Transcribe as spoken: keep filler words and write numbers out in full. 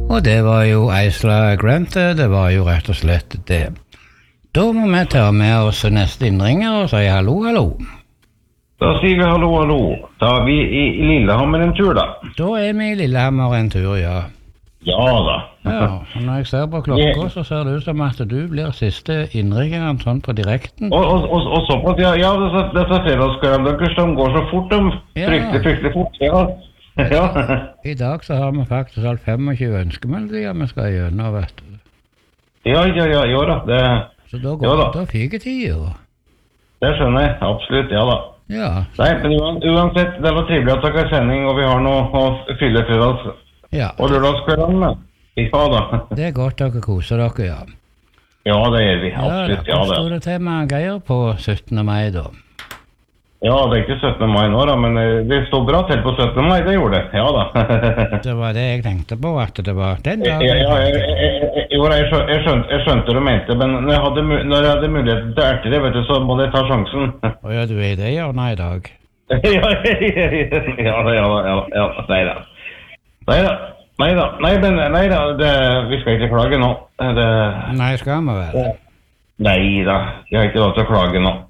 Og det var jo Eisla Grant, det var jo rett og slett det. Da må vi ta med oss neste innringer og si hallo, hallo. Da sier vi hallo, hallo. Da er vi i, i Lillehammer en tur, da. Da er vi i Lillehammer en tur, ja. Ja da. Ja, og når jeg ser på klokka, så ser det ut som at du blir siste innringeren sånn på direkten. Og, og, og, og såpass, ja, ja, disse, disse fredagskveldene deres, de går så fort, de Ja. fryktelig, fryktelig fort, ja. Ja. I dag så har vi faktisk alt femogtjue ønskemeldinger vi skal gjennom, vet du. Ja, ja, ja, ja da, det, Så da Ja går da. det fiketida. det skjønner jeg, absolutt, ja da. Ja, Nei, men uan- uansett, det var trivelig at dere har sending, og vi har noe å fylle fredags- ja. og lørdagskveldene. Ja da. Det er godt dere koser dere, ja. Ja, det gjør vi, Ja, da absolutt, ja sto da. det til med Geir på syttende mai da. Ja, det er ikke syttende mai nå da, men eh, det stod bra til på syttende mai, det gjorde det, ja da. Det var det jeg tenkte på, at det var den Ja, dagen. ja, jeg, jeg, jeg, jo, jeg, skjønte, jeg, skjønte, jeg skjønte det du mente, men når jeg hadde, mu- når jeg hadde muligheten til å erte det, vet du, så må jeg ta sjansen. Å ja, du er i det hjørnet i dag. ja, ja, ja, ja, da, ja, da, ja, da, ja, nei da. Nei da, nei da, nei, men, nei da, det, vi skal ikke klage nå. Det, Nei, skal vi vel? nei da, vi har ikke lov til å klage nå.